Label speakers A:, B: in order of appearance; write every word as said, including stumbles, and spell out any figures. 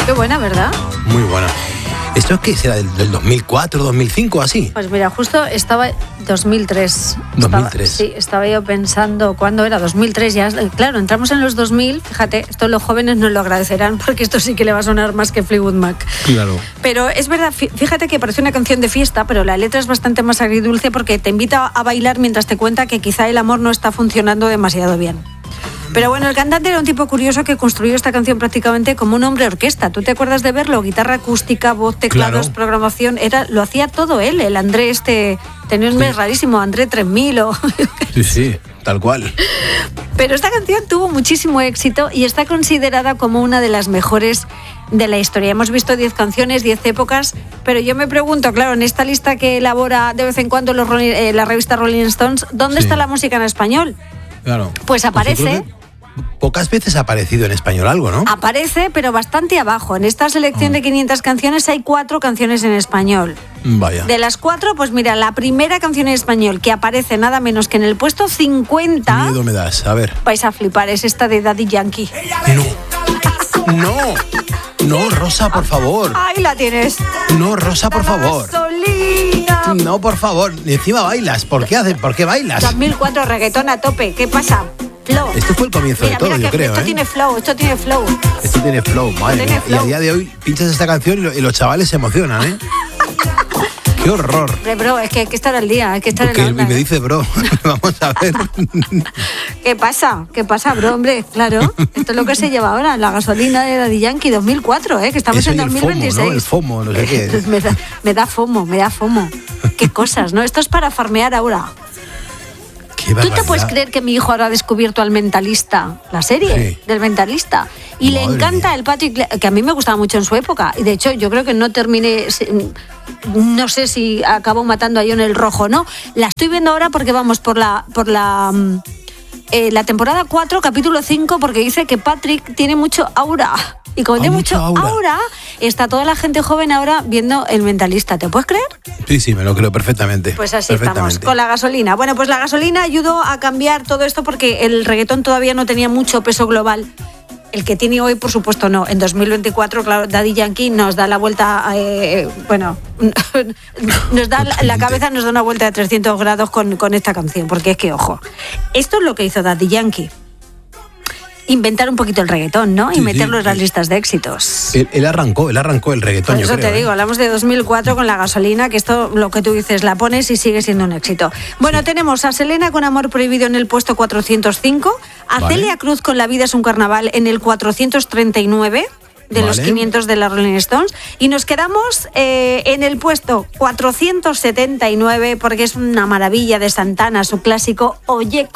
A: Qué buena, ¿verdad?
B: Muy buena. ¿Esto es qué? ¿Será del, del dos mil cuatro, dos mil cinco, así?
A: Pues mira, justo estaba dos mil tres.
B: dos mil tres.
A: Estaba, sí, estaba yo pensando, ¿cuándo era? dos mil tres ya. Claro, entramos en los dos mil, fíjate, esto los jóvenes nos lo agradecerán porque esto sí que le va a sonar más que Fleetwood Mac.
B: Claro.
A: Pero es verdad, fíjate que parece una canción de fiesta, pero la letra es bastante más agridulce porque te invita a bailar mientras te cuenta que quizá el amor no está funcionando demasiado bien. Pero bueno, el cantante era un tipo curioso que construyó esta canción prácticamente como un hombre orquesta. ¿Tú te acuerdas de verlo? Guitarra acústica, voz, teclados, claro. Programación. Era, lo hacía todo él, el André este... Tenía un nombre sí. rarísimo, André tres mil o...
B: Sí, sí, tal cual.
A: Pero esta canción tuvo muchísimo éxito y está considerada como una de las mejores de la historia. Hemos visto diez canciones, diez épocas, pero yo me pregunto, claro, en esta lista que elabora de vez en cuando los, eh, la revista Rolling Stones, ¿dónde sí. está la música en español?
B: Claro.
A: Pues aparece...
B: Pues pocas veces ha aparecido en español algo, ¿no?
A: Aparece, pero bastante abajo. En esta selección oh. de quinientas canciones hay cuatro canciones en español.
B: Vaya.
A: De las cuatro, pues mira, la primera canción en español que aparece nada menos que en el puesto cincuenta...
B: Miedo me das, a ver.
A: Vais a flipar, es esta de Daddy Yankee.
B: No, no, no, Rosa, por favor.
A: Ahí la tienes.
B: No, Rosa, por favor.
A: Gasolina.
B: No, por favor, y encima bailas. ¿Por qué haces? ¿Por qué bailas?
A: dos mil cuatro, reggaetón a tope. ¿Qué pasa? Flow.
B: Esto fue el comienzo
A: mira,
B: de todo,
A: mira
B: yo
A: que
B: creo.
A: Esto
B: ¿eh?
A: tiene flow, esto tiene flow.
B: Esto tiene flow, madre
A: tiene
B: mía.
A: flow.
B: Y a día de hoy pinchas esta canción y, lo, y los chavales se emocionan, ¿eh? ¡Qué horror!
A: Hombre, bro, es que hay que estar al día, hay que estar
B: Porque
A: en la onda.
B: me dice bro, vamos a ver.
A: ¿Qué pasa? ¿Qué pasa, bro, hombre? Claro, esto es lo que se lleva ahora, la gasolina de Daddy Yankee dos mil cuatro, ¿eh? Que estamos
B: Eso
A: en
B: y
A: dos mil veintiséis.
B: El FOMO, ¿no? El FOMO, no sé qué.
A: me, da, me da FOMO, me da FOMO. Qué cosas, ¿no? Esto es para farmear ahora. ¿Tú te puedes creer que mi hijo ahora ha descubierto al Mentalista, la serie sí. del Mentalista? Y Madre le encanta mía. el Patrick, que a mí me gustaba mucho en su época. Y de hecho, yo creo que no terminé, no sé si acabo matando a John el Rojo o no. La estoy viendo ahora porque vamos por la... por la eh, la temporada cuatro, capítulo cinco, porque dice que Patrick tiene mucho aura. Y como ah, tiene mucho aura. aura, está toda la gente joven ahora viendo El Mentalista. ¿Te puedes creer?
B: Sí, sí, me lo creo perfectamente.
A: Pues así estamos, con la gasolina. Bueno, pues la gasolina ayudó a cambiar todo esto porque el reggaetón todavía no tenía mucho peso global. El que tiene hoy, por supuesto, no. En dos mil veinticuatro, claro, Daddy Yankee nos da la vuelta, eh, bueno, nos da la, la cabeza, nos da una vuelta de trescientos grados con, con esta canción, porque es que, ojo, esto es lo que hizo Daddy Yankee. Inventar un poquito el reggaetón, ¿no? Y sí, meterlo sí, en las sí. listas de éxitos.
B: Él, él arrancó, él arrancó el reggaetón,
A: Por eso
B: yo creo,
A: te digo,
B: ¿eh?
A: hablamos de dos mil cuatro con la gasolina, que esto, lo que tú dices, la pones y sigue siendo un éxito. Bueno, sí. tenemos a Selena con Amor Prohibido en el puesto cuatrocientos cinco, a vale. Celia Cruz con La vida es un carnaval en el cuatrocientos treinta y nueve... de vale. los quinientos de la Rolling Stones, y nos quedamos eh, en el puesto cuatrocientos setenta y nueve porque es una maravilla de Santana, su clásico Oye